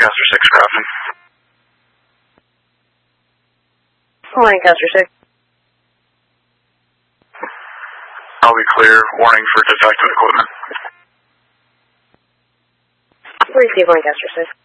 Lancaster 6 crafting. Lancaster 6. I'll be clear. Warning for defective equipment. Receive Lancaster 6.